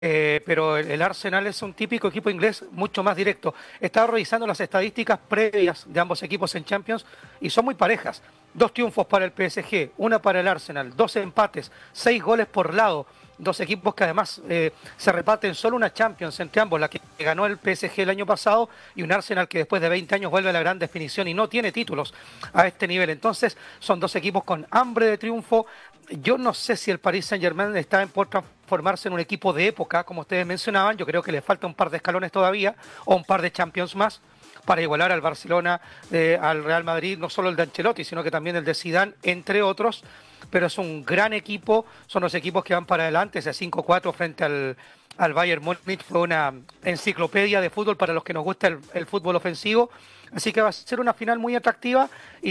pero el Arsenal es un típico equipo inglés mucho más directo. Estaba revisando las estadísticas previas de ambos equipos en Champions y son muy parejas. Dos triunfos para el PSG, una para el Arsenal, dos empates, 6 goles por lado. Dos equipos que además se reparten solo una Champions entre ambos, la que ganó el PSG el año pasado y un Arsenal que después de 20 años vuelve a la gran definición y no tiene títulos a este nivel. Entonces son dos equipos con hambre de triunfo. Yo no sé si el Paris Saint-Germain está por transformarse en un equipo de época, como ustedes mencionaban. Yo creo que le falta un par de escalones todavía o un par de Champions más para igualar al Barcelona, al Real Madrid, no solo el de Ancelotti, sino que también el de Zidane, entre otros. Pero es un gran equipo, son los equipos que van para adelante. Ese 5-4 frente al Bayern Múnich fue una enciclopedia de fútbol para los que nos gusta el fútbol ofensivo. Así que va a ser una final muy atractiva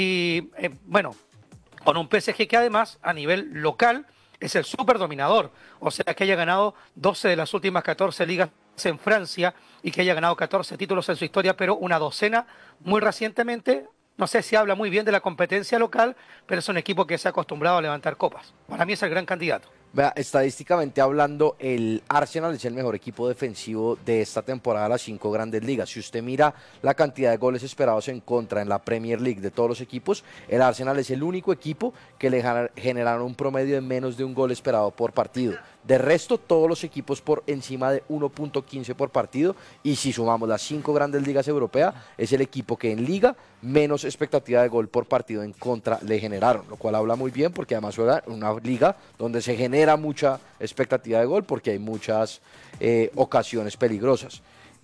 y, bueno, con un PSG que además a nivel local es el súper dominador, o sea que haya ganado 12 de las últimas 14 ligas en Francia y que haya ganado 14 títulos en su historia, pero una docena muy recientemente. No sé si habla muy bien de la competencia local, pero es un equipo que se ha acostumbrado a levantar copas. Para mí es el gran candidato. Vea, estadísticamente hablando, el Arsenal es el mejor equipo defensivo de esta temporada de las 5 grandes ligas. Si usted mira la cantidad de goles esperados en contra en la Premier League de todos los equipos, el Arsenal es el único equipo que le generaron un promedio de menos de un gol esperado por partido. De resto, todos los equipos por encima de 1.15 por partido, y si sumamos las 5 grandes ligas europeas, es el equipo que en liga menos expectativa de gol por partido en contra le generaron, lo cual habla muy bien porque además juega en una liga donde se genera mucha expectativa de gol porque hay muchas ocasiones peligrosas.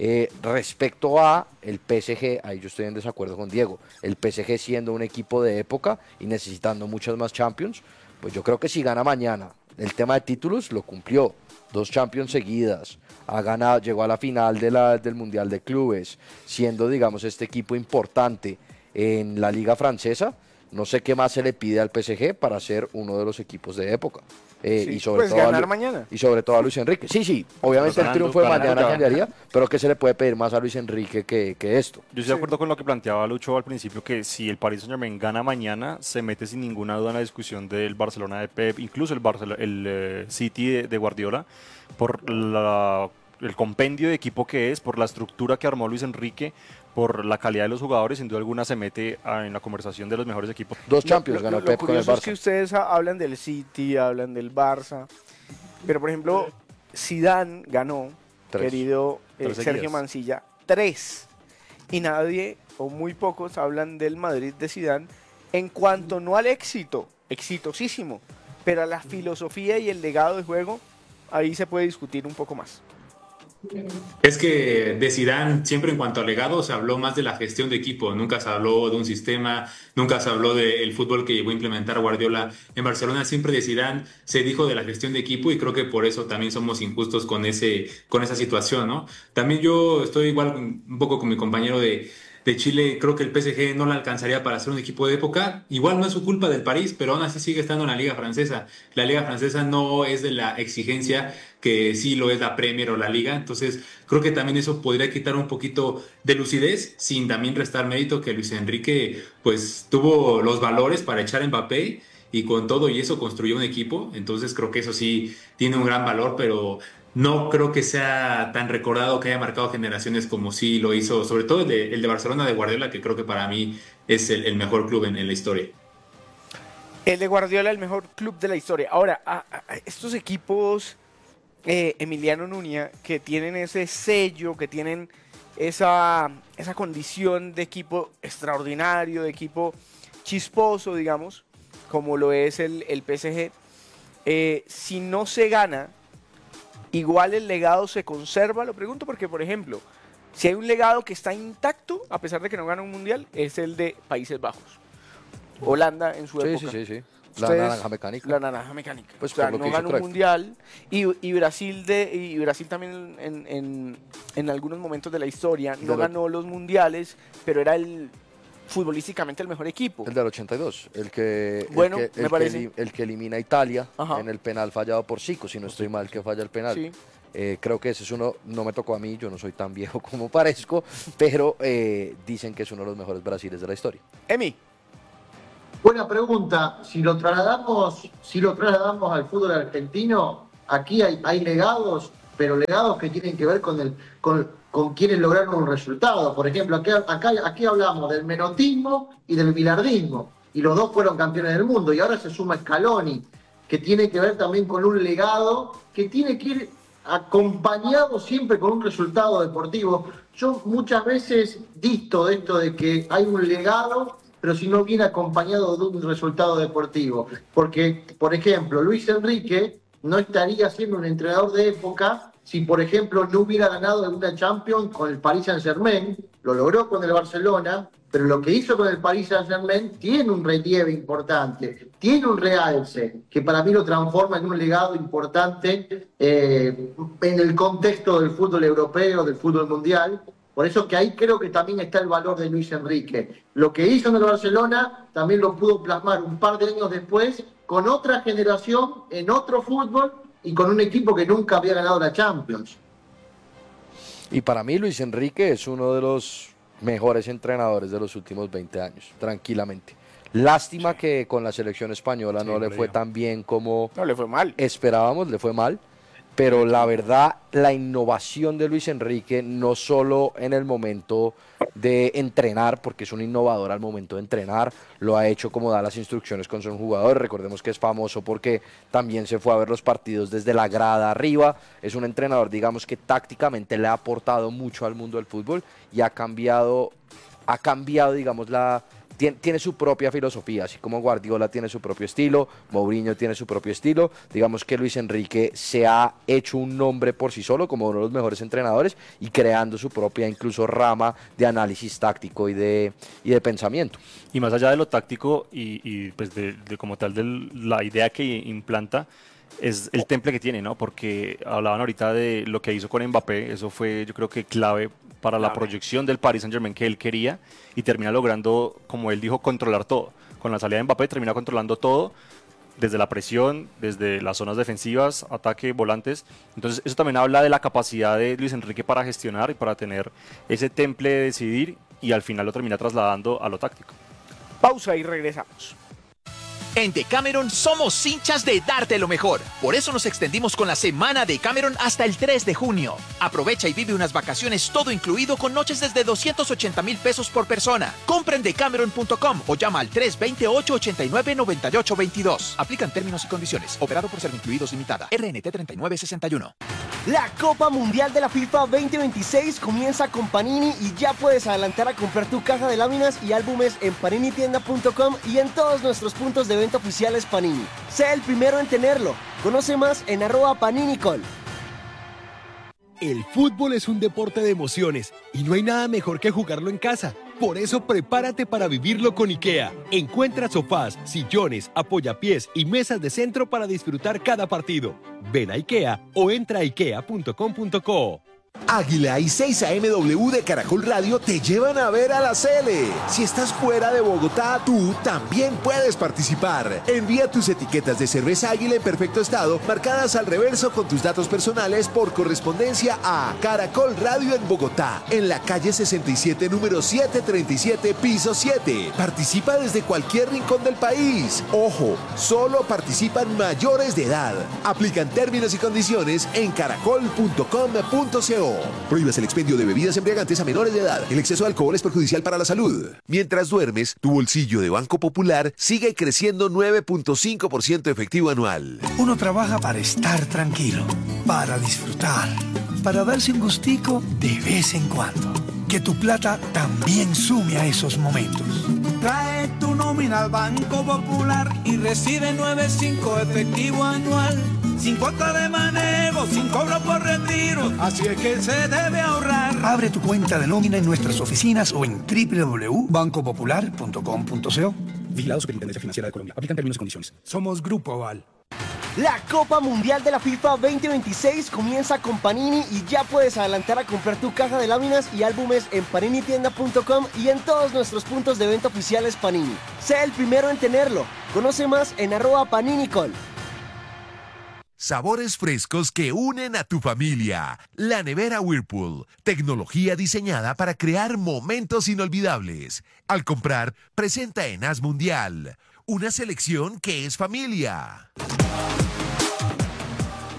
Respecto a el PSG, ahí yo estoy en desacuerdo con Diego. El PSG siendo un equipo de época y necesitando muchas más Champions, pues yo creo que si gana mañana el tema de títulos lo cumplió. 2 Champions seguidas, ha ganado, llegó a la final del Mundial de Clubes, siendo, digamos, este equipo importante en la Liga Francesa. No sé qué más se le pide al PSG para ser uno de los equipos de época. Sí, Y sobre pues todo ganar mañana. y sobre todo a Luis Enrique. Sí, sí, obviamente el triunfo de mañana cambiaría, pero ¿qué se le puede pedir más a Luis Enrique que esto? Yo estoy de acuerdo con lo que planteaba Lucho al principio, que si el Paris Saint-Germain gana mañana, se mete sin ninguna duda en la discusión del Barcelona de Pep, incluso el City de Guardiola, por el compendio de equipo que es, por la estructura que armó Luis Enrique, por la calidad de los jugadores. Sin duda alguna se mete en la conversación de los mejores equipos. 2 Champions ganó Pep con el curioso es que Barça. ustedes hablan del City, hablan del Barça, pero por ejemplo, Zidane ganó, 3. querido 3 Sergio seguidas. Mancilla, 3. Y nadie, o muy pocos, hablan del Madrid de Zidane en cuanto no al éxito, exitosísimo, pero a la filosofía y el legado de juego, ahí se puede discutir un poco más. Es que de Zidane, siempre en cuanto a legado, se habló más de la gestión de equipo, nunca se habló de un sistema, nunca se habló del fútbol que llegó a implementar Guardiola en Barcelona. Siempre de Zidane se dijo de la gestión de equipo, y creo que por eso también somos injustos con esa situación, ¿no? También yo estoy igual un poco con mi compañero de Chile. Creo que el PSG no le alcanzaría para ser un equipo de época. Igual no es su culpa del París, pero aún así sigue estando en la Liga Francesa. La Liga Francesa no es de la exigencia que sí lo es la Premier o la Liga. Entonces creo que también eso podría quitar un poquito de lucidez, sin también restar mérito que Luis Enrique pues tuvo los valores para echar a Mbappé, y con todo y eso construyó un equipo. Entonces creo que eso sí tiene un gran valor, pero no creo que sea tan recordado, que haya marcado generaciones como sí lo hizo, sobre todo el de Barcelona de Guardiola, que creo que para mí es el mejor club en la historia. El de Guardiola, el mejor club de la historia. Ahora, estos equipos, Emiliano Nuña, que tienen ese sello, que tienen esa condición de equipo extraordinario, de equipo chisposo, digamos, como lo es el PSG, si no se gana, igual el legado se conserva. Lo pregunto porque, por ejemplo, si hay un legado que está intacto, a pesar de que no gana un mundial, es el de Países Bajos. Holanda en su época. Sí. La Ustedes- naranja mecánica. La naranja mecánica. Pues o sea, por lo no que hizo ganó un Cruyff. mundial. Y Brasil también en algunos momentos de la historia no De lo- ganó los mundiales, pero era futbolísticamente el mejor equipo. El del 82, Bueno, me parece. El que elimina a Italia Ajá. en el penal fallado por Zico, si no estoy mal, que falla el penal. Sí. Creo que ese es uno, no me tocó a mí, yo no soy tan viejo como parezco, pero dicen que es uno de los mejores Brasiles de la historia. Emi, Buena pregunta. Si lo trasladamos al fútbol argentino, aquí hay legados pero legados que tienen que ver con quienes lograron un resultado. Por ejemplo, aquí hablamos del menotismo y del bilardismo, y los dos fueron campeones del mundo, y ahora se suma Scaloni, que tiene que ver también con un legado que tiene que ir acompañado siempre con un resultado deportivo. Yo muchas veces disto de esto de que hay un legado, pero si no viene acompañado de un resultado deportivo. Porque, por ejemplo, Luis Enrique no estaría siendo un entrenador de época si, por ejemplo, no hubiera ganado alguna Champions con el Paris Saint-Germain. Lo logró con el Barcelona, pero lo que hizo con el Paris Saint-Germain tiene un relieve importante, tiene un realce que para mí lo transforma en un legado importante en el contexto del fútbol europeo, del fútbol mundial. Por eso que ahí creo que también está el valor de Luis Enrique. Lo que hizo en el Barcelona también lo pudo plasmar un par de años después con otra generación, en otro fútbol y con un equipo que nunca había ganado la Champions. Y para mí Luis Enrique es uno de los mejores entrenadores de los últimos 20 años, tranquilamente. Lástima que con la selección española no le fue tan bien como No, le fue mal. esperábamos, le fue mal. Pero la verdad, la innovación de Luis Enrique, no solo en el momento de entrenar, porque es un innovador al momento de entrenar, lo ha hecho como da las instrucciones con sus jugadores. Recordemos que es famoso porque también se fue a ver los partidos desde la grada arriba. Es un entrenador, digamos, que tácticamente le ha aportado mucho al mundo del fútbol y ha cambiado, digamos, tiene su propia filosofía, así como Guardiola tiene su propio estilo, Mourinho tiene su propio estilo. Digamos que Luis Enrique se ha hecho un nombre por sí solo como uno de los mejores entrenadores y creando su propia incluso rama de análisis táctico y de pensamiento. Y más allá de lo táctico y pues de como tal de la idea que implanta, es el temple que tiene, ¿no? Porque hablaban ahorita de lo que hizo con Mbappé, eso fue yo creo que clave para la proyección del Paris Saint-Germain que él quería y termina logrando, como él dijo, controlar todo. Con la salida de Mbappé termina controlando todo, desde la presión, desde las zonas defensivas, ataque, volantes. Entonces eso también habla de la capacidad de Luis Enrique para gestionar y para tener ese temple de decidir y al final lo termina trasladando a lo táctico. Pausa y regresamos. En Decameron somos hinchas de darte lo mejor. Por eso nos extendimos con la semana Decameron hasta el 3 de junio. Aprovecha y vive unas vacaciones todo incluido con noches desde 280,000 pesos por persona. Compra en decameron.com o llama al 328-89-9822. Aplican términos y condiciones. Operado por Servincluidos Limitada. RNT 3961. La Copa Mundial de la FIFA 2026 comienza con Panini y ya puedes adelantar a comprar tu caja de láminas y álbumes en paninitienda.com y en todos nuestros puntos de venta oficiales Panini. Sé el primero en tenerlo. Conoce más en @paninicol. El fútbol es un deporte de emociones y no hay nada mejor que jugarlo en casa. Por eso prepárate para vivirlo con IKEA. Encuentra sofás, sillones, apoyapiés y mesas de centro para disfrutar cada partido. Ven a IKEA o entra a ikea.com.co. Águila y 6am de Caracol Radio te llevan a ver a la Sele. Si estás fuera de Bogotá, tú también puedes participar. Envía tus etiquetas de cerveza Águila en perfecto estado, marcadas al reverso con tus datos personales por correspondencia a Caracol Radio en Bogotá, en la calle 67, número 737, piso 7. Participa desde cualquier rincón del país. Ojo, solo participan mayores de edad. Aplican términos y condiciones en caracol.com.co. Prohíbas el expendio de bebidas embriagantes a menores de edad. El exceso de alcohol es perjudicial para la salud. Mientras duermes, tu bolsillo de Banco Popular sigue creciendo 9.5% efectivo anual. Uno trabaja para estar tranquilo, para disfrutar, para darse un gustico de vez en cuando. Que tu plata también sume a esos momentos. Trae tu nómina al Banco Popular y recibe 9.5 efectivo anual. Sin cuota de manejo, sin cobro por retiro. Así es que se debe ahorrar. Abre tu cuenta de nómina en nuestras oficinas o en www.bancopopular.com.co. Vigilado Superintendencia Financiera de Colombia. Aplican términos y condiciones. Somos Grupo Aval. La Copa Mundial de la FIFA 2026 comienza con Panini y ya puedes adelantar a comprar tu caja de láminas y álbumes en paninitienda.com y en todos nuestros puntos de venta oficiales Panini. Sé el primero en tenerlo. Conoce más en @paninicol. Sabores frescos que unen a tu familia. La nevera Whirlpool. Tecnología diseñada para crear momentos inolvidables. Al comprar, presenta en As Mundial. Una selección que es familia.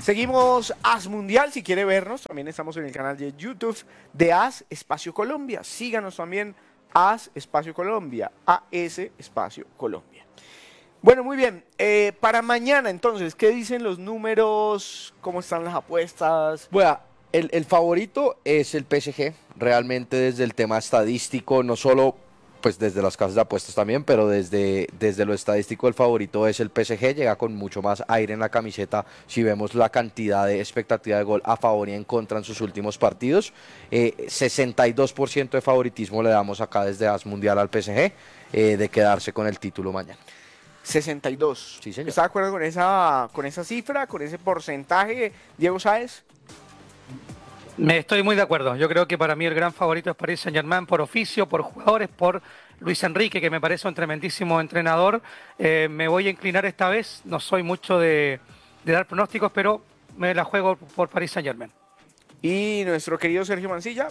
Seguimos AS Mundial, si quiere vernos, también estamos en el canal de YouTube de AS Espacio Colombia. Síganos también, AS Espacio Colombia, AS Espacio Colombia. Bueno, muy bien. Para mañana, entonces, ¿qué dicen los números? ¿Cómo están las apuestas? Bueno, el favorito es el PSG, realmente desde el tema estadístico, no solo pues desde las casas de apuestas también, pero desde lo estadístico el favorito es el PSG, llega con mucho más aire en la camiseta si vemos la cantidad de expectativa de gol a favor y en contra en sus últimos partidos. 62% de favoritismo le damos acá desde AS Mundial al PSG de quedarse con el título mañana. 62. Sí, señor. ¿Está de acuerdo con esa cifra, con ese porcentaje, Diego Sáez? Estoy muy de acuerdo. Yo creo que para mí el gran favorito es Paris Saint-Germain por oficio, por jugadores, por Luis Enrique, que me parece un tremendísimo entrenador. Me voy a inclinar esta vez. No soy mucho de dar pronósticos, pero me la juego por Paris Saint-Germain. ¿Y nuestro querido Sergio Mancilla?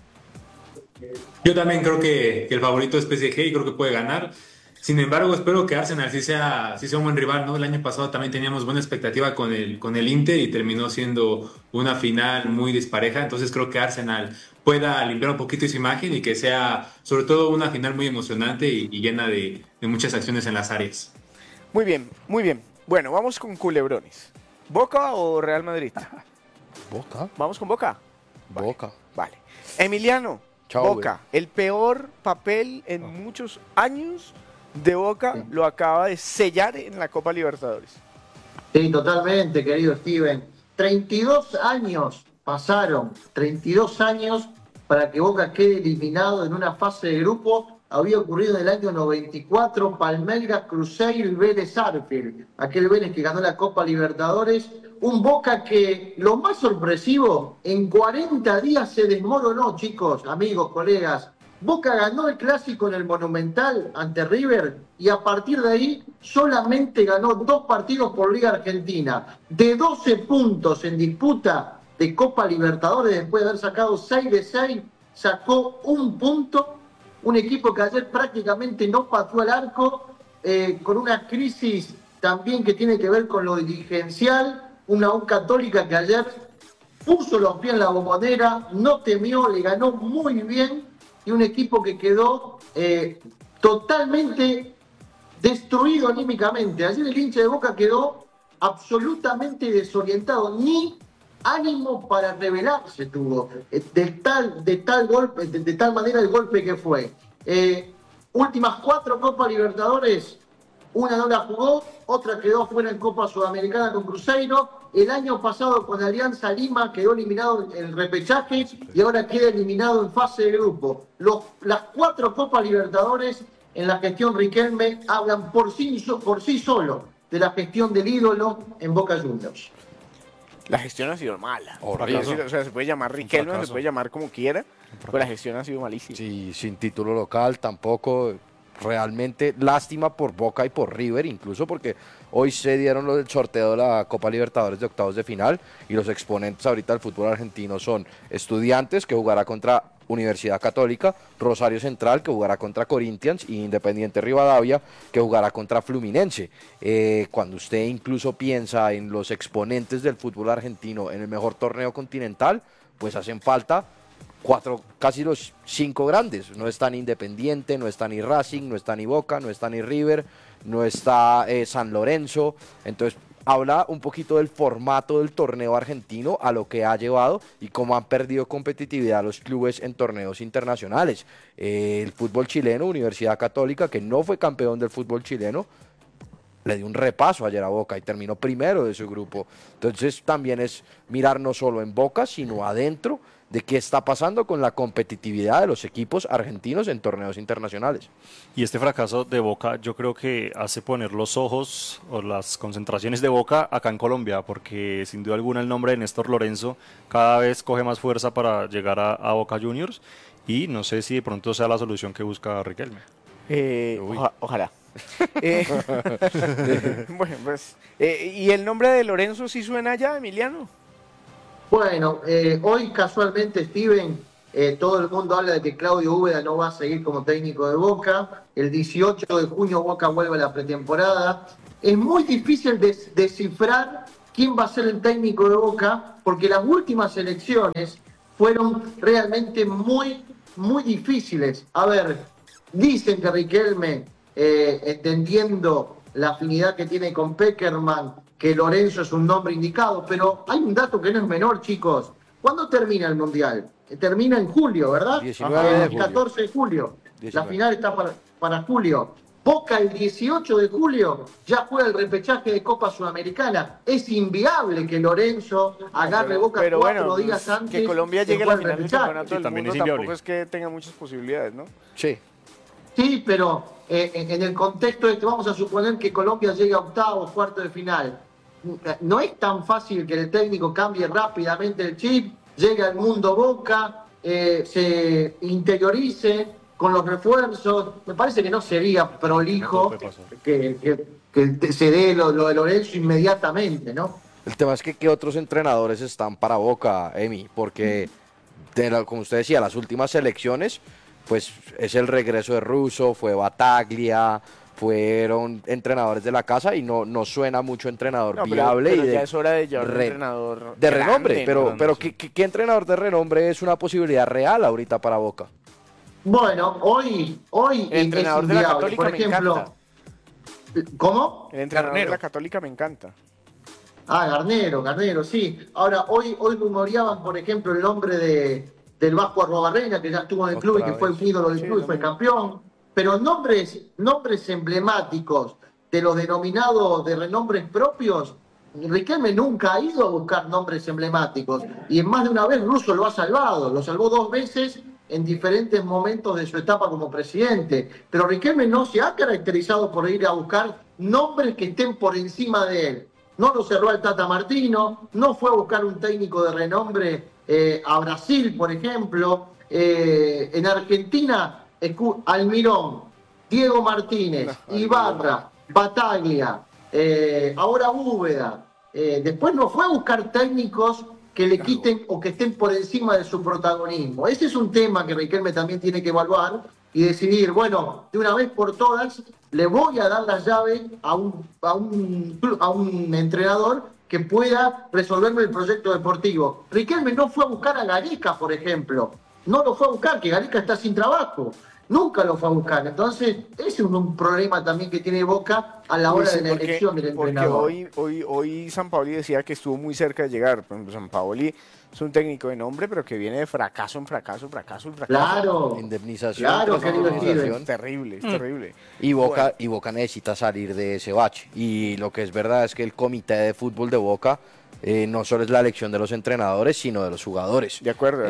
Yo también creo que el favorito es PSG y creo que puede ganar. Sin embargo, espero que Arsenal sí sea un buen rival, ¿no? El año pasado también teníamos buena expectativa con el Inter y terminó siendo una final muy dispareja. Entonces creo que Arsenal pueda limpiar un poquito esa imagen y que sea sobre todo una final muy emocionante y llena de muchas acciones en las áreas. Muy bien, muy bien. Bueno, vamos con culebrones. ¿Boca o Real Madrid? Boca. ¿Vamos con Boca? Boca. Vale. Emiliano, Chao, Boca, el peor papel en muchos años de Boca lo acaba de sellar en la Copa Libertadores. Sí, totalmente, querido Steven. 32 años pasaron, 32 años para que Boca quede eliminado en una fase de grupo. Había ocurrido en el año 94, Palmeiras, Cruzeiro y Vélez Sarsfield. Aquel Vélez que ganó la Copa Libertadores. Un Boca que, lo más sorpresivo, en 40 días se desmoronó, chicos, amigos, colegas. Boca ganó el clásico en el Monumental ante River y a partir de ahí solamente ganó 2 partidos por Liga Argentina. De 12 puntos en disputa de Copa Libertadores, después de haber sacado 6 de 6, sacó 1 punto. Un equipo que ayer prácticamente no pateó al arco, con una crisis también que tiene que ver con lo dirigencial. Una U Católica que ayer puso los pies en la bombonera, no temió, le ganó muy bien. Y un equipo que quedó totalmente destruido anímicamente. Ayer el hincha de Boca quedó absolutamente desorientado, ni ánimo para rebelarse tuvo, de tal manera el golpe que fue. Últimas 4 Copas Libertadores, una no la jugó, otra quedó fuera en Copa Sudamericana con Cruzeiro. El año pasado con Alianza Lima quedó eliminado en el repechaje y ahora queda eliminado en fase de grupo. Las 4 Copas Libertadores en la gestión Riquelme hablan por sí solo de la gestión del ídolo en Boca Juniors. La gestión ha sido mala. Horrible. O sea, se puede llamar Riquelme, se puede llamar como quiera, pero la gestión ha sido malísima. Sí, sin título local tampoco. Realmente lástima por Boca y por River, incluso porque hoy se dieron el sorteo de la Copa Libertadores de octavos de final y los exponentes ahorita del fútbol argentino son Estudiantes, que jugará contra Universidad Católica, Rosario Central, que jugará contra Corinthians, y Independiente Rivadavia, que jugará contra Fluminense. Cuando usted incluso piensa en los exponentes del fútbol argentino en el mejor torneo continental, pues hacen falta 4, casi los 5 grandes. No está ni Independiente, no está ni Racing, no está ni Boca, no está ni River, no está San Lorenzo. Entonces habla un poquito del formato del torneo argentino, a lo que ha llevado y cómo han perdido competitividad los clubes en torneos internacionales. El fútbol chileno, Universidad Católica, que no fue campeón del fútbol chileno, le dio un repaso ayer a Boca y terminó primero de su grupo. Entonces también es mirar no solo en Boca, sino adentro de qué está pasando con la competitividad de los equipos argentinos en torneos internacionales. Y este fracaso de Boca yo creo que hace poner los ojos o las concentraciones de Boca acá en Colombia, porque sin duda alguna el nombre de Néstor Lorenzo cada vez coge más fuerza para llegar a Boca Juniors, y no sé si de pronto sea la solución que busca Riquelme. Ojalá. Bueno, pues, ¿y el nombre de Lorenzo sí suena ya, Emiliano? Bueno, hoy casualmente, Steven, todo el mundo habla de que Claudio Úbeda no va a seguir como técnico de Boca. El 18 de junio Boca vuelve a la pretemporada. Es muy difícil descifrar quién va a ser el técnico de Boca, porque las últimas elecciones fueron realmente muy, muy difíciles. A ver, dicen que Riquelme, entendiendo la afinidad que tiene con Pekerman, que Lorenzo es un nombre indicado, pero hay un dato que no es menor, chicos. ¿Cuándo termina el Mundial? Termina en julio, ¿verdad? 19 el 14 de julio. 19. La final está para julio. Boca el 18 de julio ya juega el repechaje de Copa Sudamericana. Es inviable que Lorenzo agarre Boca pero 4 días antes. que Colombia llegue a la final del campeonato del también mundo es inviable. tampoco es que tenga muchas posibilidades, ¿no? Sí. Sí, pero en el contexto de que vamos a suponer que Colombia llegue a octavos, cuartos de final. No es tan fácil que el técnico cambie rápidamente el chip, llegue al mundo Boca, se interiorice con los refuerzos. Me parece que no sería prolijo que se dé lo de Lorenzo inmediatamente, ¿no? El tema es que ¿qué otros entrenadores están para Boca, Emi? Porque, como usted decía, las últimas elecciones, pues es el regreso de Russo, fue Bataglia, fueron entrenadores de la casa y no suena mucho entrenador viable. Pero y ya es hora de llevar un entrenador de renombre, grande, pero ¿qué entrenador de renombre es una posibilidad real ahorita para Boca? Bueno, hoy El entrenador es de la inviable. Católica Por me ejemplo, encanta. ¿cómo? El entrenador de la Católica me encanta. Ah, Garnero, sí. Ahora, hoy rumoreaban, por ejemplo, el nombre del Vasco Arruabarrena, que ya estuvo en el club y que fue un ídolo del club y fue campeón. Pero nombres emblemáticos de los denominados de renombres propios, Riquelme nunca ha ido a buscar nombres emblemáticos. Y en más de una vez Russo lo ha salvado. Lo salvó 2 veces en diferentes momentos de su etapa como presidente. Pero Riquelme no se ha caracterizado por ir a buscar nombres que estén por encima de él. No lo cerró al Tata Martino, no fue a buscar un técnico de renombre a Brasil, por ejemplo. En Argentina, Almirón, Diego Martínez, Ibarra, Bataglia, ahora Úbeda. Después no fue a buscar técnicos que le quiten o que estén por encima de su protagonismo. Ese es un tema que Riquelme también tiene que evaluar y decidir, bueno, de una vez por todas, le voy a dar las llaves a un entrenador que pueda resolverme el proyecto deportivo. Riquelme no fue a buscar a Gareca, por ejemplo. No lo fue a buscar, que Gareca está sin trabajo. Nunca lo fue a buscar. Entonces, ese es un problema también que tiene Boca a la hora de la elección del entrenador. Porque hoy Sampaoli decía que estuvo muy cerca de llegar. Por ejemplo, Sampaoli es un técnico de nombre, pero que viene de fracaso en fracaso. Claro. Indemnización. Claro, tras querido indemnización. Es terrible, es terrible. Y Boca necesita salir de ese bache. Y lo que es verdad es que el comité de fútbol de Boca no solo es la elección de los entrenadores, sino de los jugadores. De acuerdo.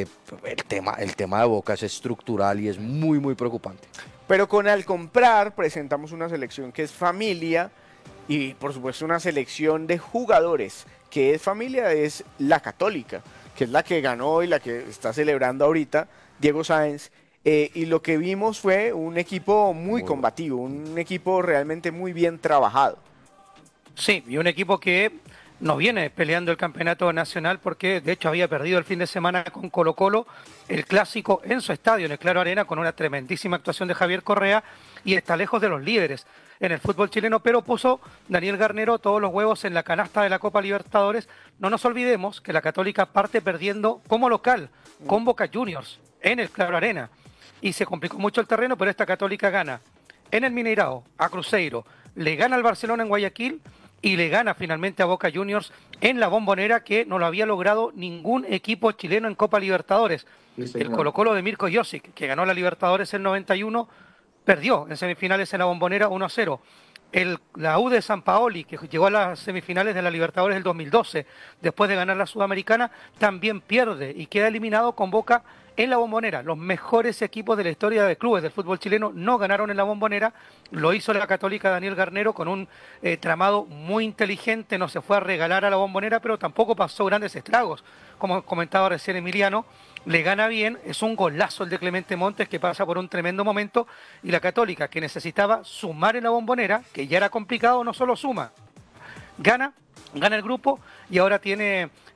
El tema de Boca es estructural y es muy, muy preocupante. Pero con Al Comprar presentamos una selección que es familia y por supuesto una selección de jugadores que es familia, es la Católica, que es la que ganó y la que está celebrando ahorita Diego Sáenz. Y lo que vimos fue un equipo muy combativo, un equipo realmente muy bien trabajado. Sí, y un equipo que no viene peleando el campeonato nacional porque de hecho había perdido el fin de semana con Colo-Colo el clásico en su estadio, en el Claro Arena, con una tremendísima actuación de Javier Correa y está lejos de los líderes en el fútbol chileno, pero puso Daniel Garnero todos los huevos en la canasta de la Copa Libertadores. No nos olvidemos que la Católica parte perdiendo como local con Boca Juniors en el Claro Arena y se complicó mucho el terreno, pero esta Católica gana en el Mineirao a Cruzeiro, le gana al Barcelona en Guayaquil y le gana finalmente a Boca Juniors en la Bombonera, que no lo había logrado ningún equipo chileno en Copa Libertadores. El Colo-Colo de Mirko Josic, que ganó la Libertadores en 91, perdió en semifinales en la Bombonera 1-0. La U de San Paoli, que llegó a las semifinales de la Libertadores del 2012, después de ganar la Sudamericana, también pierde y queda eliminado con Boca en la Bombonera. Los mejores equipos de la historia de clubes del fútbol chileno no ganaron en la Bombonera. Lo hizo la Católica Daniel Garnero con un tramado muy inteligente. No se fue a regalar a la Bombonera, pero tampoco pasó grandes estragos. Como comentaba recién Emiliano, le gana bien. Es un golazo el de Clemente Montes, que pasa por un tremendo momento. Y la Católica, que necesitaba sumar en la Bombonera, que ya era complicado, no solo suma, gana el grupo y ahora tiene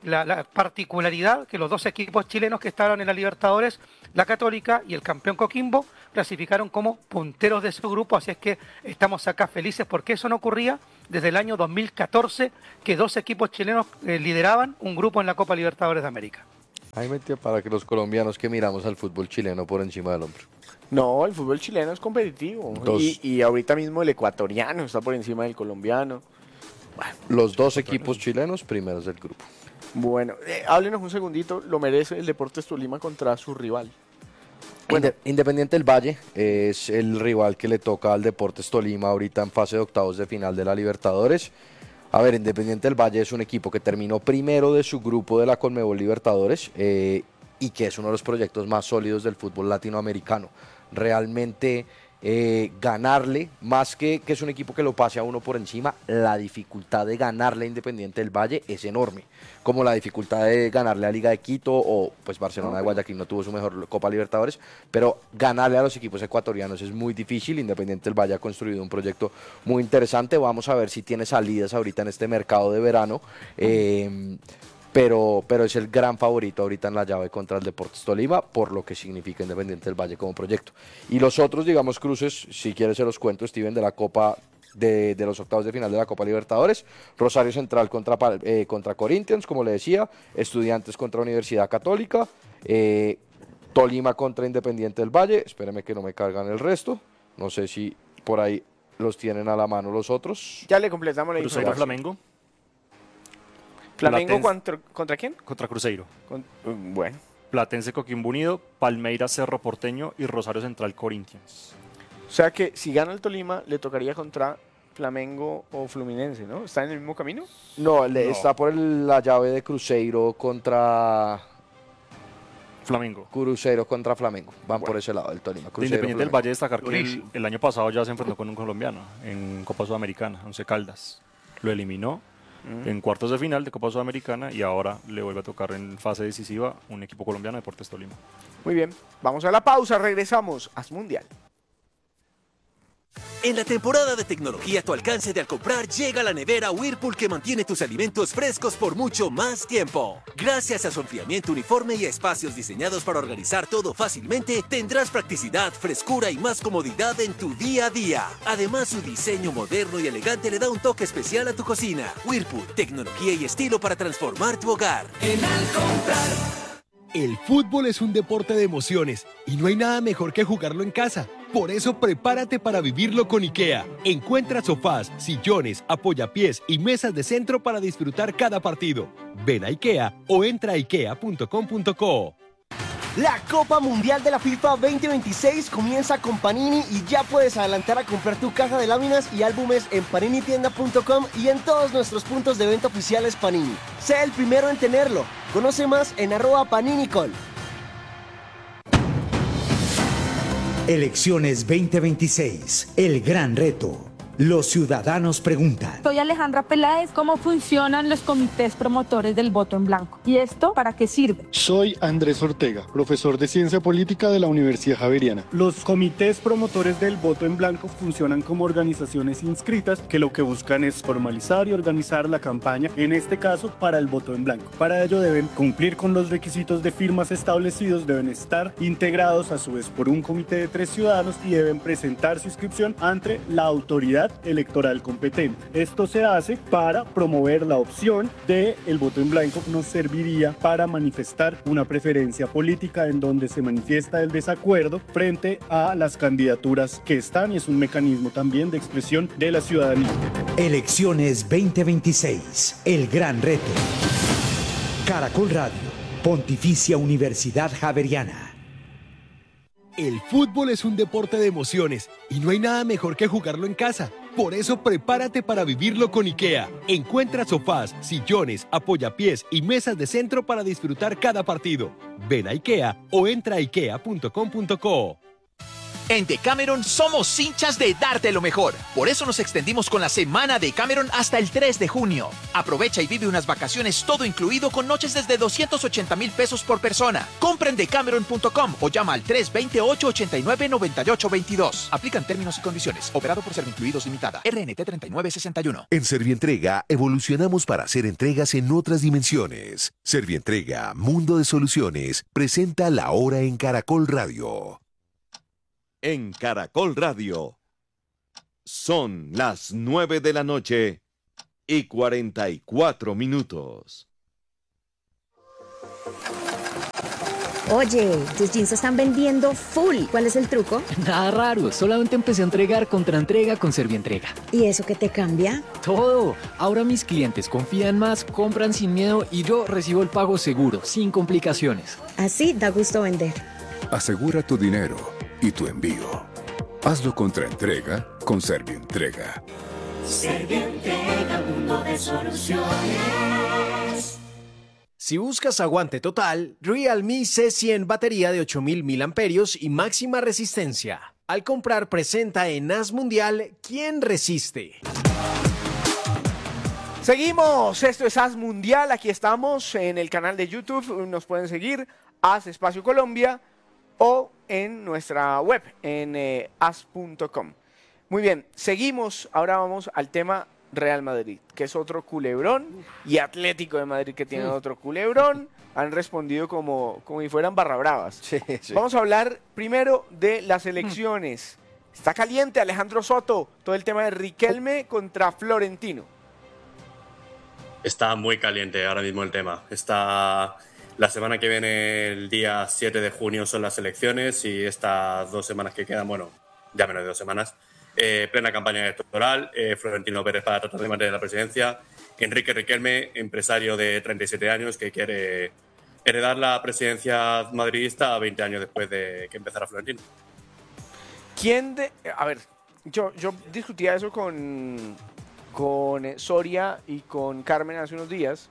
la particularidad que los dos equipos chilenos que estaban en la Libertadores, la Católica y el campeón Coquimbo, clasificaron como punteros de su grupo, así es que estamos acá felices porque eso no ocurría desde el año 2014, que dos equipos chilenos lideraban un grupo en la Copa Libertadores de América. Ahí metió para que los colombianos que miramos al fútbol chileno por encima del hombro. No, el fútbol chileno es competitivo. Y ahorita mismo el ecuatoriano está por encima del colombiano. Bueno, los dos equipos chilenos primeros del grupo. Bueno, háblenos un segundito, lo merece el Deportes Tolima contra su rival. Bueno. Independiente del Valle es el rival que le toca al Deportes Tolima ahorita en fase de octavos de final de la Libertadores. A ver, Independiente del Valle es un equipo que terminó primero de su grupo de la Conmebol Libertadores y que es uno de los proyectos más sólidos del fútbol latinoamericano. Realmente ganarle, más que es un equipo que lo pase a uno por encima, la dificultad de ganarle a Independiente del Valle es enorme, como la dificultad de ganarle a Liga de Quito o pues Barcelona de Guayaquil no tuvo su mejor Copa Libertadores, pero ganarle a los equipos ecuatorianos es muy difícil. Independiente del Valle ha construido un proyecto muy interesante, vamos a ver si tiene salidas ahorita en este mercado de verano, pero es el gran favorito ahorita en la llave contra el Deportes Tolima, por lo que significa Independiente del Valle como proyecto. Y los otros, digamos, cruces, si quieres se los cuento, Steven, de la Copa, de los octavos de final de la Copa Libertadores: Rosario Central contra Corinthians, como le decía, Estudiantes contra Universidad Católica, Tolima contra Independiente del Valle, espéreme que no me cargan el resto, no sé si por ahí los tienen a la mano los otros. Ya le completamos la Cruzeiro Flamengo. ¿Flamengo contra quién? Contra Cruzeiro. Bueno. Platense Coquimbo Unido, Palmeiras Cerro Porteño y Rosario Central Corinthians. O sea que si gana el Tolima le tocaría contra Flamengo o Fluminense, ¿no? ¿Está en el mismo camino? No, está por la llave de Cruzeiro contra Flamengo. Cruzeiro contra Flamengo. Van por ese lado del Tolima. Independiente del Valle, destacar que el año pasado ya se enfrentó con un colombiano en Copa Sudamericana, Once Caldas. Lo eliminó en cuartos de final de Copa Sudamericana y ahora le vuelve a tocar en fase decisiva un equipo colombiano, Deportes Tolima. Muy bien, vamos a la pausa, regresamos a Mundial. En la temporada de tecnología a tu alcance de al comprar, llega la nevera Whirlpool que mantiene tus alimentos frescos por mucho más tiempo. Gracias a su enfriamiento uniforme y a espacios diseñados para organizar todo fácilmente, tendrás practicidad, frescura y más comodidad en tu día a día. Además, su diseño moderno y elegante le da un toque especial a tu cocina. Whirlpool, tecnología y estilo para transformar tu hogar. En al comprar. El fútbol es un deporte de emociones y no hay nada mejor que jugarlo en casa. Por eso prepárate para vivirlo con IKEA. Encuentra sofás, sillones, apoyapiés y mesas de centro para disfrutar cada partido. Ven a IKEA o entra a ikea.com.co. La Copa Mundial de la FIFA 2026 comienza con Panini y ya puedes adelantar a comprar tu caja de láminas y álbumes en paninitienda.com y en todos nuestros puntos de venta oficiales Panini. Sé el primero en tenerlo. Conoce más en @paninicol. Elecciones 2026, el gran reto. Los ciudadanos preguntan. Soy Alejandra Peláez. ¿Cómo funcionan los comités promotores del voto en blanco? ¿Y esto para qué sirve? Soy Andrés Ortega, profesor de Ciencia Política de la Universidad Javeriana. Los comités promotores del voto en blanco funcionan como organizaciones inscritas que lo que buscan es formalizar y organizar la campaña, en este caso para el voto en blanco. Para ello deben cumplir con los requisitos de firmas establecidos, deben estar integrados a su vez por un comité de 3 ciudadanos y deben presentar su inscripción ante la autoridad electoral competente. Esto se hace para promover la opción de el voto en blanco. Nos serviría para manifestar una preferencia política en donde se manifiesta el desacuerdo frente a las candidaturas que están, y es un mecanismo también de expresión de la ciudadanía. Elecciones 2026, el gran reto. Caracol Radio, Pontificia Universidad Javeriana. El fútbol es un deporte de emociones y no hay nada mejor que jugarlo en casa. Por eso prepárate para vivirlo con IKEA. Encuentra sofás, sillones, apoyapiés y mesas de centro para disfrutar cada partido. Ven a IKEA o entra a ikea.com.co. En Decameron somos hinchas de darte lo mejor. Por eso nos extendimos con la semana de Decameron hasta el 3 de junio. Aprovecha y vive unas vacaciones todo incluido con noches desde 280,000 pesos por persona. Compra en decameron.com o llama al 320-889-9822. Aplican términos y condiciones. Operado por Servincluidos Limitada. RNT 3961. En Servientrega evolucionamos para hacer entregas en otras dimensiones. Servientrega, Mundo de Soluciones, presenta La Hora en Caracol Radio. En Caracol Radio. Son las 9 de la noche y 44 minutos. Oye, tus jeans se están vendiendo full. ¿Cuál es el truco? Nada raro, solamente empecé a entregar contraentrega con Servientrega. ¿Y eso qué te cambia? Todo. Ahora mis clientes confían más, compran sin miedo y yo recibo el pago seguro, sin complicaciones. Así da gusto vender. Asegura tu dinero y tu envío. Hazlo contra entrega con Servientrega. Servientrega, mundo de soluciones. Si buscas aguante total, Realme C100 batería de 8000 mAh y máxima resistencia. Al comprar presenta en AS Mundial ¿Quién resiste? Seguimos, esto es AS Mundial, aquí estamos en el canal de YouTube, nos pueden seguir, AS Espacio Colombia, o en nuestra web, en as.com. Muy bien, seguimos, ahora vamos al tema Real Madrid, que es otro culebrón, y Atlético de Madrid, que tiene otro culebrón. Han respondido como si fueran barra bravas. Sí. Vamos a hablar primero de las elecciones. Está caliente Alejandro Soto, todo el tema de Riquelme contra Florentino. Está muy caliente ahora mismo el tema. Está la semana que viene, el día 7 de junio, son las elecciones, y estas 2 semanas que quedan, bueno, ya menos de 2 semanas, plena campaña electoral. Florentino Pérez para tratar de mantener la presidencia. Enrique Riquelme, empresario de 37 años que quiere heredar la presidencia madridista 20 años después de que empezara Florentino. A ver, yo discutía eso con Soria y con Carmen hace unos días.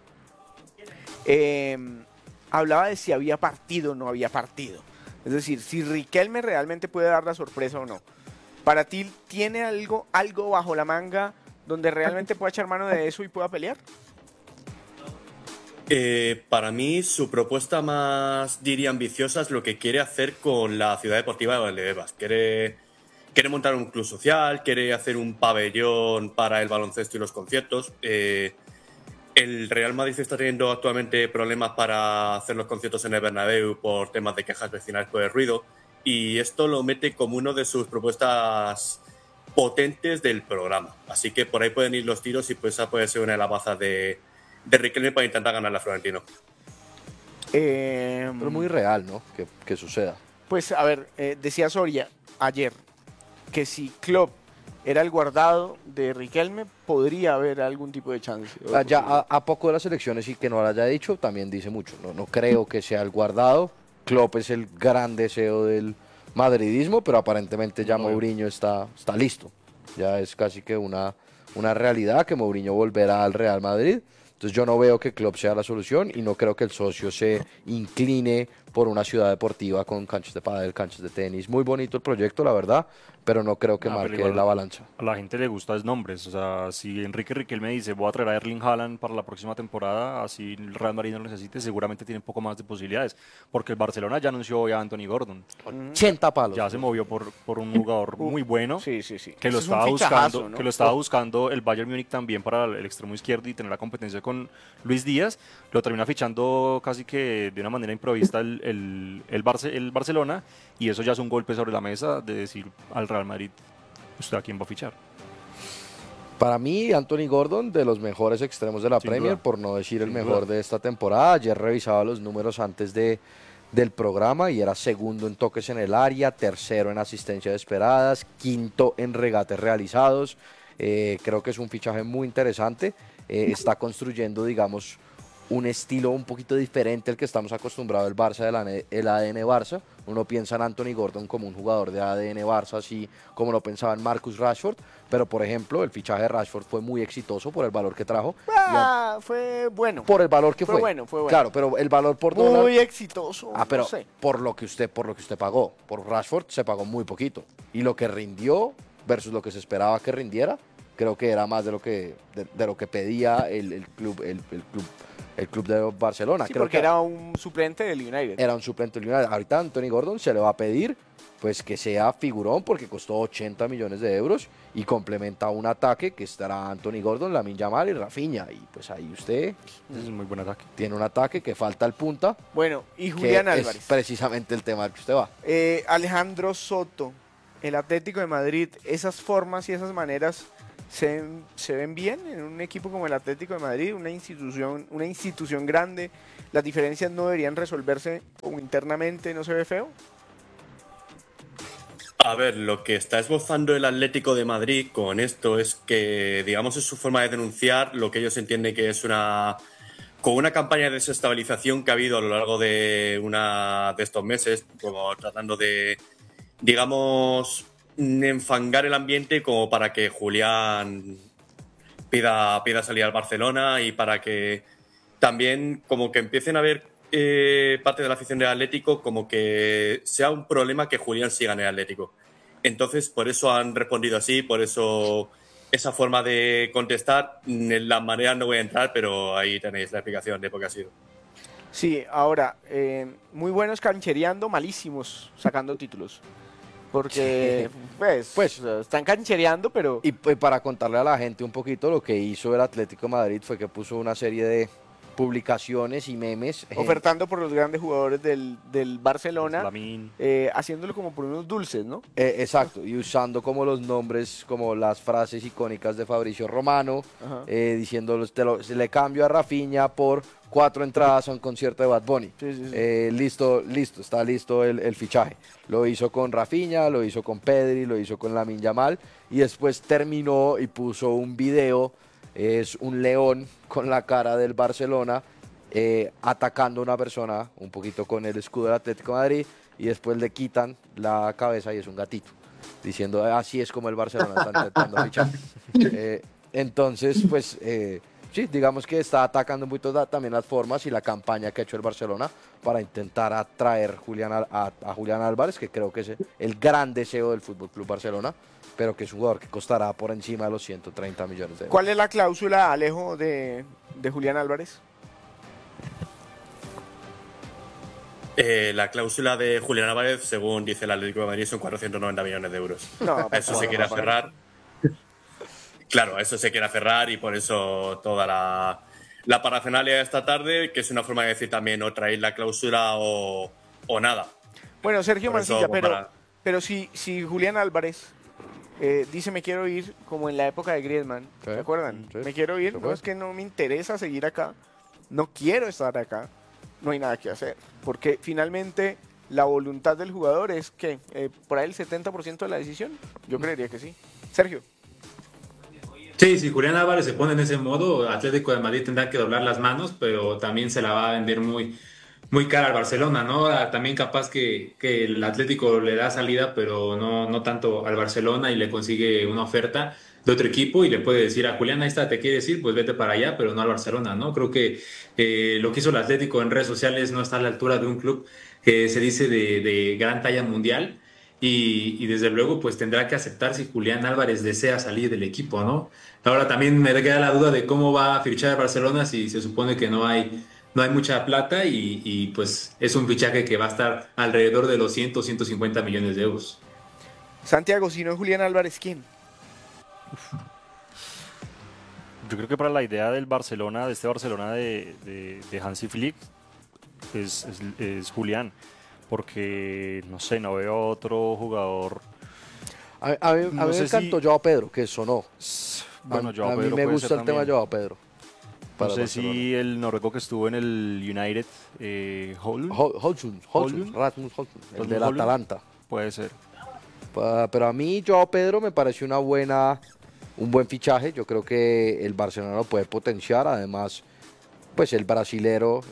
Hablaba de si había partido o no había partido. Es decir, si Riquelme realmente puede dar la sorpresa o no. ¿Para ti tiene algo bajo la manga donde realmente pueda echar mano de eso y pueda pelear? Para mí, su propuesta más, diría, ambiciosa es lo que quiere hacer con la ciudad deportiva de Valdebebas. Quiere montar un club social, quiere hacer un pabellón para el baloncesto y los conciertos. El Real Madrid está teniendo actualmente problemas para hacer los conciertos en el Bernabéu por temas de quejas vecinales por el ruido, y esto lo mete como una de sus propuestas potentes del programa. Así que por ahí pueden ir los tiros, y pues esa puede ser una de las bazas de Riquelme para intentar ganar a Florentino. Pero muy real, ¿no? Que suceda. Pues a ver, decía Soria ayer que si Klopp era el guardado de Riquelme, podría haber algún tipo de chance. Ya a poco de las elecciones, y que no lo haya dicho, también dice mucho. No creo que sea el guardado. Klopp es el gran deseo del madridismo, pero aparentemente ya Mourinho está listo. Ya es casi que una realidad que Mourinho volverá al Real Madrid. Entonces yo no veo que Klopp sea la solución, y no creo que el socio se incline por una ciudad deportiva con canchas de pádel, canchas de tenis. Muy bonito el proyecto, la verdad, pero no creo que marque la balanza. A la gente le gusta es nombres. O sea, si Enrique Riquelme dice voy a traer a Erling Haaland para la próxima temporada, así el Real Madrid no lo necesite, seguramente tiene un poco más de posibilidades, porque el Barcelona ya anunció hoy a Anthony Gordon. 80 palos. Ya se movió por un jugador muy bueno, sí. que lo Es estaba un fichajazo, buscando, ¿no? que lo estaba buscando el Bayern Múnich también para el extremo izquierdo y tener la competencia con Luis Díaz. Lo termina fichando casi que de una manera improvista el Barcelona, y eso ya es un golpe sobre la mesa de decir al Real Madrid, ¿usted a quién va a fichar? Para mí, Anthony Gordon, de los mejores extremos de la Sin Premier, duda. por no decir el Sin mejor duda. de esta temporada. Ayer revisaba los números antes del programa y era segundo en toques en el área, tercero en asistencias esperadas, quinto en regates realizados. Creo que es un fichaje muy interesante. Está construyendo, digamos, un estilo un poquito diferente al que estamos acostumbrados el Barça, el ADN Barça. Uno piensa en Anthony Gordon como un jugador de ADN Barça, así como lo pensaba en Marcus Rashford, pero por ejemplo el fichaje de Rashford fue muy exitoso por el valor que trajo. Fue bueno. Por el valor que fue. Bueno, fue bueno. Claro, pero el valor por dólar. Muy exitoso. Pero no sé. por lo que usted pagó. Por Rashford se pagó muy poquito. Y lo que rindió versus lo que se esperaba que rindiera, creo que era más de lo que pedía el club de Barcelona. Sí, creo porque que era un suplente del United. era un suplente del United. Ahorita Anthony Gordon se le va a pedir pues que sea figurón porque costó 80 millones de euros y complementa un ataque que estará Anthony Gordon, Lamine Yamal y Rafinha. Y pues ahí usted Es un muy buen ataque. tiene un ataque que falta el punta. Bueno, y que Julián Álvarez. es precisamente el tema al que usted va. Alejandro Soto, el Atlético de Madrid, esas formas y esas maneras se ven bien en un equipo como el Atlético de Madrid, una institución grande. Las diferencias no deberían resolverse como internamente, ¿no se ve feo? A ver, lo que está esbozando el Atlético de Madrid con esto es que, digamos, es su forma de denunciar lo que ellos entienden que es con una campaña de desestabilización que ha habido a lo largo de estos meses, como tratando de, digamos, enfangar el ambiente como para que Julián pida salir al Barcelona y para que también como que empiecen a ver parte de la afición del Atlético como que sea un problema que Julián siga en el Atlético. Entonces, por eso han respondido así, por eso esa forma de contestar. En las maneras no voy a entrar, pero ahí tenéis la explicación de por qué ha sido. Sí, ahora, muy buenos canchereando, malísimos sacando títulos. Porque, pues están canchereando, pero... Y para contarle a la gente un poquito, lo que hizo el Atlético de Madrid fue que puso una serie de publicaciones y memes. Ofertando por los grandes jugadores del Barcelona, haciéndolo como por unos dulces, ¿no? Exacto, y usando como los nombres, como las frases icónicas de Fabricio Romano, diciendo, le cambio a Rafinha por 4 entradas a un concierto de Bad Bunny. Listo, está listo el fichaje. Lo hizo con Rafinha, lo hizo con Pedri, lo hizo con Lamine Yamal, y después terminó y puso un video. Es un león con la cara del Barcelona atacando a una persona un poquito con el escudo del Atlético de Madrid y después le quitan la cabeza y es un gatito diciendo así es como el Barcelona está intentando fichar. Entonces pues sí, digamos que está atacando un poquito también las formas y la campaña que ha hecho el Barcelona para intentar atraer a Julián Álvarez, que creo que es el gran deseo del FC Barcelona, pero que es un jugador que costará por encima de los 130 millones de euros. ¿Cuál es la cláusula, Alejo, de Julián Álvarez? La cláusula de Julián Álvarez, según dice el Atlético de Madrid, son 490 millones de euros. No, a eso se quiere aferrar. Claro, a eso se quiere aferrar y por eso toda la parafernalia de esta tarde, que es una forma de decir también o traéis la cláusula o nada. Bueno, Sergio Por eso, Mancilla, pero si Julián Álvarez dice me quiero ir, como en la época de Griezmann, ¿se acuerdan? Me quiero ir, no es que no me interesa seguir acá, no quiero estar acá, no hay nada que hacer, porque finalmente la voluntad del jugador es que por ahí el 70% de la decisión, yo creería que sí. Sergio. Sí, si Julián Álvarez se pone en ese modo, Atlético de Madrid tendrá que doblar las manos, pero también se la va a vender muy cara al Barcelona, ¿no? También capaz que el Atlético le da salida, pero no tanto al Barcelona y le consigue una oferta de otro equipo y le puede decir a Julián, ahí está, te quieres ir, pues vete para allá, pero no al Barcelona, ¿no? Creo que lo que hizo el Atlético en redes sociales no está a la altura de un club que se dice de gran talla mundial. Y desde luego pues tendrá que aceptar si Julián Álvarez desea salir del equipo, ¿no? Ahora también me queda la duda de cómo va a fichar a Barcelona si se supone que no hay mucha plata y pues es un fichaje que va a estar alrededor de los 150 millones de euros. Santiago, si no es Julián Álvarez, ¿quién? Yo creo que para la idea del Barcelona, de este Barcelona de Hansi Flick, es Julián. Porque, no sé, no veo otro jugador. A mí me encantó Joao Pedro, que sonó. Bueno, a mí me gusta el tema de Joao Pedro. No sé si el noruego que estuvo en el United, Rasmus Højlund, el del Atalanta. Puede ser. Pero a mí Joao Pedro me pareció un buen fichaje. Yo creo que el Barcelona lo puede potenciar. Además, pues el brasilero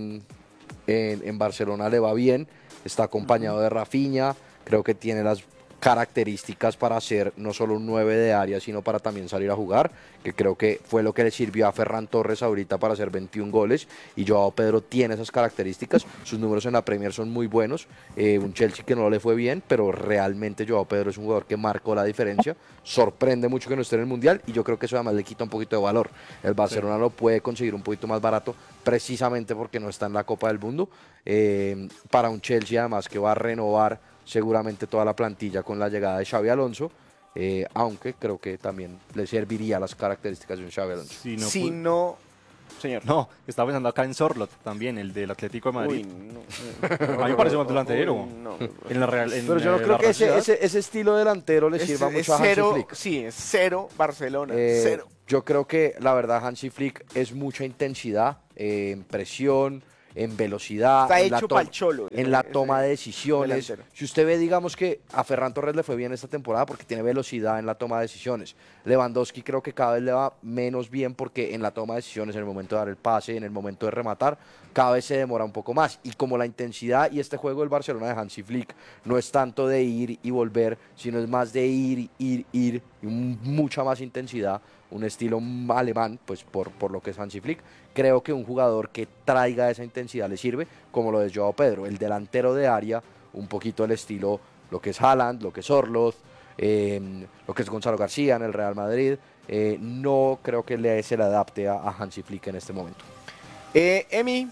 en Barcelona le va bien, está acompañado de Rafinha, creo que tiene las características para ser no solo un 9 de área, sino para también salir a jugar, que creo que fue lo que le sirvió a Ferran Torres ahorita para hacer 21 goles, y Joao Pedro tiene esas características, sus números en la Premier son muy buenos, un Chelsea que no le fue bien, pero realmente Joao Pedro es un jugador que marcó la diferencia, sorprende mucho que no esté en el Mundial, y yo creo que eso además le quita un poquito de valor. El Barcelona lo puede conseguir un poquito más barato, precisamente porque no está en la Copa del Mundo, para un Chelsea además que va a renovar seguramente toda la plantilla con la llegada de Xabi Alonso, aunque creo que también le serviría las características de un Xabi Alonso. Si no, señor. No, estaba pensando acá en Sorlot también, el del Atlético de Madrid. Uy, no. A mí me parece un delantero. En la Real, pero yo no creo que ese estilo delantero le sirva mucho a Hansi Flick. Sí, es cero Barcelona, cero. Yo creo que la verdad Hansi Flick es mucha intensidad, presión, en velocidad, está en, hecho pa'l cholo, en la toma de decisiones. delantero. Si usted ve, digamos que a Ferran Torres le fue bien esta temporada porque tiene velocidad en la toma de decisiones. Lewandowski creo que cada vez le va menos bien porque en la toma de decisiones, en el momento de dar el pase, en el momento de rematar, cada vez se demora un poco más. Y como la intensidad y este juego del Barcelona de Hansi Flick no es tanto de ir y volver, sino es más de ir, y mucha más intensidad, un estilo alemán, pues por lo que es Hansi Flick, creo que un jugador que traiga esa intensidad le sirve, como lo es Joao Pedro, el delantero de área, un poquito el estilo, lo que es Haaland, lo que es Orloz, lo que es Gonzalo García en el Real Madrid, no creo que se le adapte a Hansi Flick en este momento. Emi.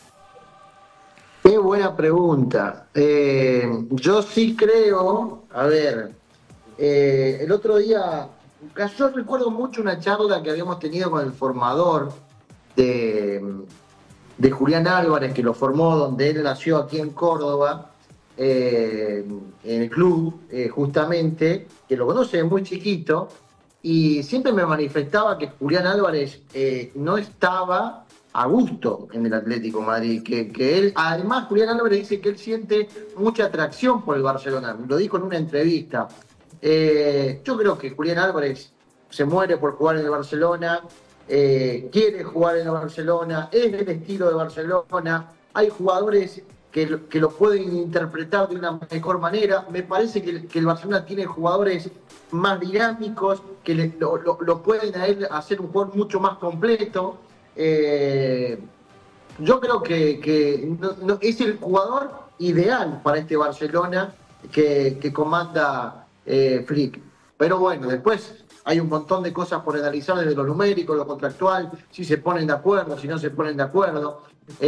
Qué buena pregunta. Yo sí creo, a ver, el otro día, yo recuerdo mucho una charla que habíamos tenido con el formador de Julián Álvarez, que lo formó donde él nació aquí en Córdoba, en el club, justamente, que lo conoce muy chiquito, y siempre me manifestaba que Julián Álvarez no estaba a gusto en el Atlético de Madrid, que él, además Julián Álvarez dice que él siente mucha atracción por el Barcelona, lo dijo en una entrevista. Yo creo que Julián Álvarez se muere por jugar en el Barcelona, quiere jugar en el Barcelona, es del estilo de Barcelona, hay jugadores que lo pueden interpretar de una mejor manera, me parece que el Barcelona tiene jugadores más dinámicos, que lo pueden a él hacer un jugador mucho más completo. Yo creo que no, es el jugador ideal para este Barcelona que comanda Flick. Pero bueno, después hay un montón de cosas por analizar desde lo numérico, lo contractual, si se ponen de acuerdo, si no se ponen de acuerdo.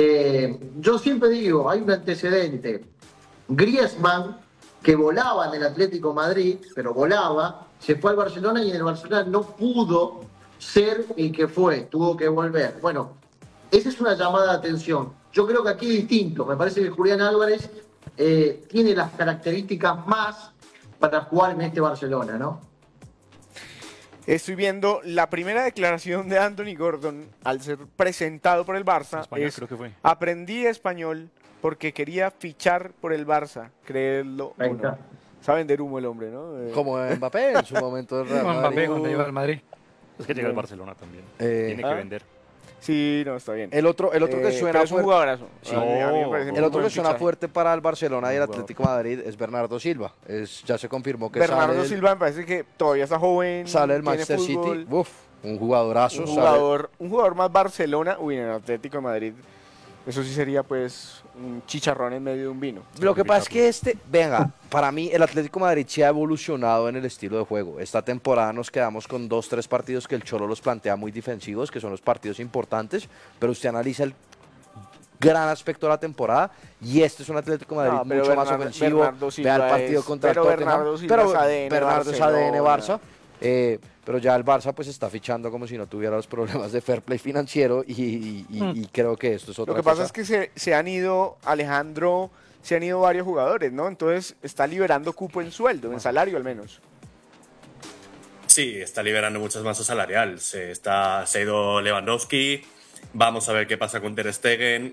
Yo siempre digo, hay un antecedente. Griezmann, que volaba en el Atlético de Madrid, pero volaba, se fue al Barcelona y en el Barcelona no pudo ser el que fue, tuvo que volver. Bueno, esa es una llamada de atención. Yo creo que aquí es distinto. Me parece que Julián Álvarez tiene las características más para jugar en este Barcelona, ¿no? Estoy viendo la primera declaración de Anthony Gordon al ser presentado por el Barça. Español, creo que fue. Aprendí español porque quería fichar por el Barça, creerlo o no. Sabe vender humo el hombre, ¿no? Como Mbappé en su momento del Real Madrid. Mbappé cuando llegó al Madrid. Es que llega al Barcelona también. Tiene que vender. Sí, no, está bien. El otro que suena es un jugadorazo. Sí. El otro que suena fuerte para el Barcelona y el Atlético de Madrid es Bernardo Silva. Ya se confirmó que Bernardo Silva me parece que todavía está joven. Sale el Manchester City. Uf, un jugadorazo. Un jugador más Barcelona. Uy, en el Atlético de Madrid. Eso sí sería pues un chicharrón en medio de un vino. Lo que pasa es que venga, para mí el Atlético de Madrid se ha evolucionado en el estilo de juego. Esta temporada nos quedamos con 2-3 partidos que el Cholo los plantea muy defensivos, que son los partidos importantes, pero usted analiza el gran aspecto de la temporada y este es un Atlético de Madrid mucho más ofensivo. Vea el partido contra el Tottenham. Bernardo es ADN Barça. Pero ya el Barça pues está fichando como si no tuviera los problemas de fair play financiero y creo que esto es otra cosa. Lo que pasa es que se han ido, Alejandro, se han ido varios jugadores, ¿no? Entonces está liberando cupo en sueldo, en salario al menos. Sí, está liberando muchas masas salarial. Se ha ido Lewandowski, vamos a ver qué pasa con Ter Stegen.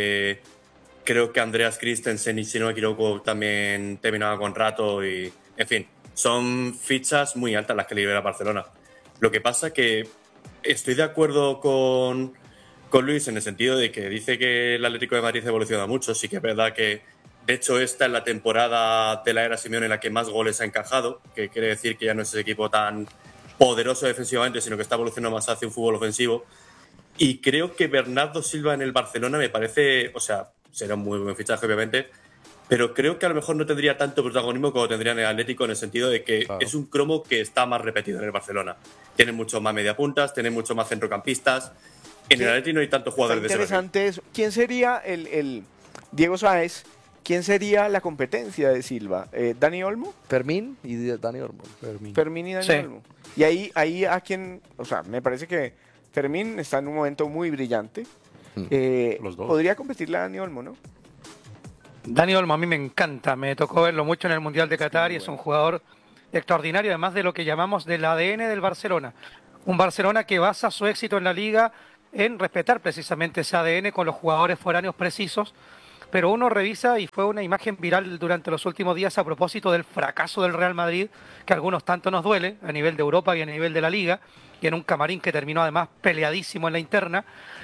Creo que Andreas Christensen, y si no me equivoco, también terminaba contrato y, en fin. Son fichas muy altas las que libera Barcelona. Lo que pasa que estoy de acuerdo con con Luis en el sentido de que dice que el Atlético de Madrid evoluciona mucho. Sí que es verdad que, de hecho, esta es la temporada de la era Simeone en la que más goles ha encajado, que quiere decir que ya no es ese equipo tan poderoso defensivamente, sino que está evolucionando más hacia un fútbol ofensivo. Y creo que Bernardo Silva en el Barcelona me parece, o sea, será un muy buen fichaje, obviamente, pero creo que a lo mejor no tendría tanto protagonismo como tendría en el Atlético, en el sentido de que es un cromo que está más repetido en el Barcelona. Tiene mucho más mediapuntas, tiene mucho más centrocampistas. En el Atlético no hay tantos jugadores de ese perfil. Interesante eso. ¿Quién sería el Diego Sáez? ¿Quién sería la competencia de Silva? ¿Dani Olmo? Fermín y Dani Olmo. Fermín y Dani Olmo. Y ahí a quien, o sea, me parece que Fermín está en un momento muy brillante. Los dos. Podría competirle a Dani Olmo, ¿no? Dani Olmo a mí me encanta, me tocó verlo mucho en el Mundial de Qatar y es un jugador extraordinario, además de lo que llamamos del ADN del Barcelona. Un Barcelona que basa su éxito en la Liga en respetar precisamente ese ADN con los jugadores foráneos precisos, pero uno revisa y fue una imagen viral durante los últimos días a propósito del fracaso del Real Madrid, que a algunos tanto nos duele, a nivel de Europa y a nivel de la Liga, y en un camarín que terminó además peleadísimo en la interna.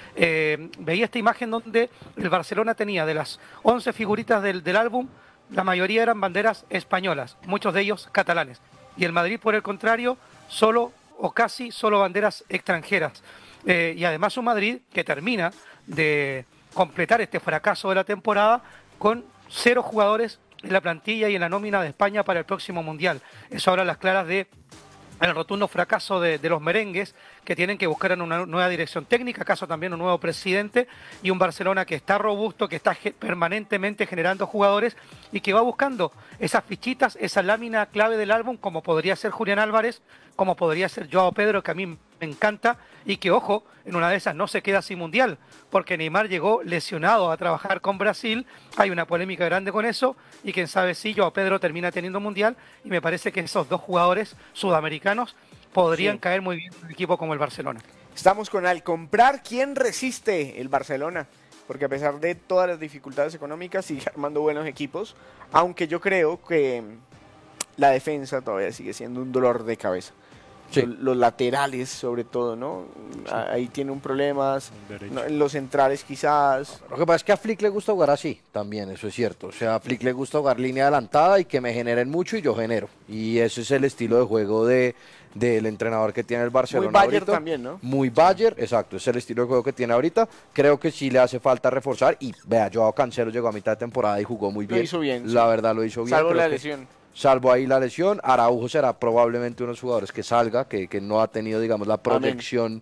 Veía esta imagen donde el Barcelona tenía de las 11 figuritas del álbum, la mayoría eran banderas españolas, muchos de ellos catalanes, y el Madrid, por el contrario, solo o casi solo banderas extranjeras. Y además un Madrid que termina de completar este fracaso de la temporada con 0 jugadores en la plantilla y en la nómina de España para el próximo Mundial. Eso habla a las claras de el rotundo fracaso de los merengues, que tienen que buscar una nueva dirección técnica, acaso también un nuevo presidente, y un Barcelona que está robusto, que está permanentemente generando jugadores y que va buscando esas fichitas, esa lámina clave del álbum, como podría ser Julián Álvarez, como podría ser Joao Pedro, que a mí me encanta, y que, ojo, en una de esas no se queda sin Mundial, porque Neymar llegó lesionado a trabajar con Brasil, hay una polémica grande con eso, y quién sabe si Joao Pedro termina teniendo Mundial, y me parece que esos dos jugadores sudamericanos podrían caer muy bien en un equipo como el Barcelona. Estamos con al comprar, ¿quién resiste el Barcelona? Porque a pesar de todas las dificultades económicas sigue armando buenos equipos, aunque yo creo que la defensa todavía sigue siendo un dolor de cabeza. Sí. Los laterales sobre todo, ¿no? Sí. Ahí tiene un problema, no, en los centrales quizás. Lo que pasa es que a Flick le gusta jugar así, también, eso es cierto. O sea, a Flick le gusta jugar línea adelantada y que me generen mucho y yo genero. Y ese es el estilo de juego del entrenador que tiene el Barcelona. Muy Bayer ahorita. También, ¿no? Muy Bayer, exacto, es el estilo de juego que tiene ahorita. Creo que sí le hace falta reforzar y vea, Joao Cancelo llegó a mitad de temporada y jugó muy bien. Lo hizo bien. La verdad lo hizo bien. Salvo la lesión. Salvo ahí la lesión, Araujo será probablemente uno de los jugadores que salga, que no ha tenido, digamos, la proyección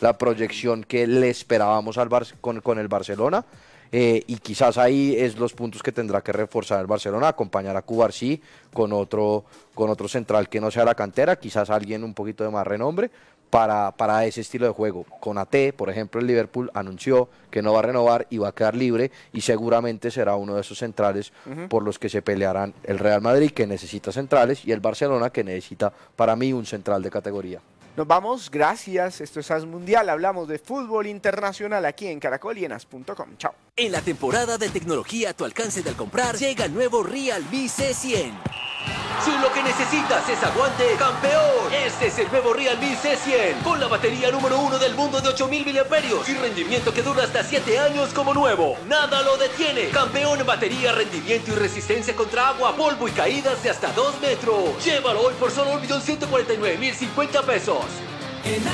que le esperábamos con el Barcelona. Y quizás ahí es los puntos que tendrá que reforzar el Barcelona, acompañar a Cubarsí con otro central que no sea la cantera, quizás alguien un poquito de más renombre para ese estilo de juego. Con AT, por ejemplo, el Liverpool anunció que no va a renovar y va a quedar libre y seguramente será uno de esos centrales por los que se pelearán el Real Madrid, que necesita centrales, y el Barcelona, que necesita, para mí, un central de categoría. Nos vamos, gracias. Esto es AS Mundial. Hablamos de fútbol internacional aquí en Caracol y en as.com. Chao. En la temporada de tecnología a tu alcance al comprar, llega el nuevo Realme C100. Si lo que necesitas es aguante, campeón, este es el nuevo Realme C100, con la batería número 1 del mundo de 8000 mAh y rendimiento que dura hasta 7 años como nuevo. Nada lo detiene. Campeón en batería, rendimiento y resistencia contra agua, polvo y caídas de hasta 2 metros. Llévalo hoy por solo 1.149.050 pesos. En